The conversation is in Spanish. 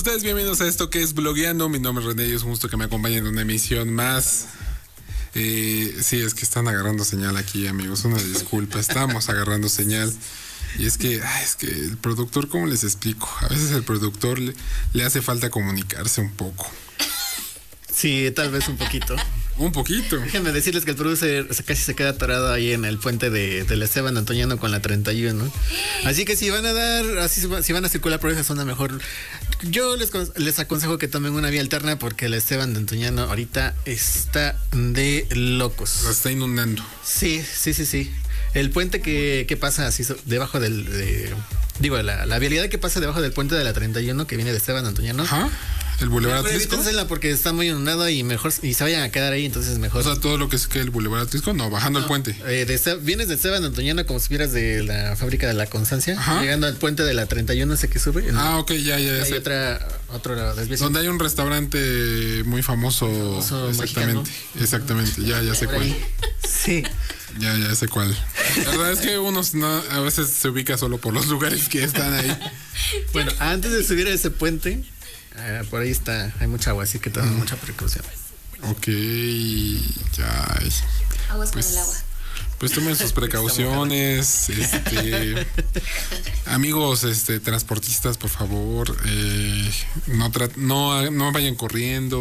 Ustedes bienvenidos a esto que es Blogueando. Mi nombre es René y es un gusto que me acompañen en una emisión más. Sí, es que están agarrando señal aquí, amigos. Una disculpa, estamos agarrando señal. Y es que el productor, ¿cómo les explico? A veces el productor le hace falta comunicarse un poco. Sí, tal vez un poquito. Un poquito. Déjenme decirles que el producer casi se queda atorado ahí en el puente del Esteban Antoñano con la 31. Así que si van a circular por esa zona, mejor yo les aconsejo que tomen una vía alterna porque el Esteban Antoñano ahorita está de locos. La está inundando. Sí. El puente que pasa así debajo la vialidad que pasa debajo del puente de la 31 que viene de Esteban Antoñano. Ajá. El Boulevard Atlisco. Evítensela porque está muy inundado y se vayan a quedar ahí, entonces mejor. O sea, todo lo que es que el Boulevard Atlisco, no, bajando el puente. Vienes de Esteban Antoñano como si vieras de la fábrica de la Constancia, ajá, llegando al puente de la 31 ese que sube. Ok, ya. Hay otra desviación. Donde hay un restaurante muy famoso exactamente, ya sé cuál. Sí. Ya sé cuál. La verdad es que uno a veces se ubica solo por los lugares que están ahí. Bueno, antes de subir a ese puente, por ahí hay mucha agua, así que tomen mucha precaución. Ok, ya. Aguas con el agua. Pues tomen sus precauciones, amigos, transportistas, por favor, no vayan corriendo.